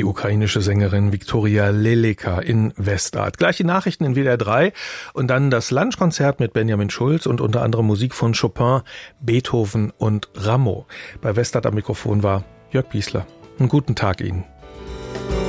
Die ukrainische Sängerin Viktoria Leleka in Westart. Gleich die Nachrichten in WDR 3 und dann das Lunchkonzert mit Benjamin Schulz und unter anderem Musik von Chopin, Beethoven und Rameau. Bei Westart am Mikrofon war Jörg Biesler. Einen guten Tag Ihnen.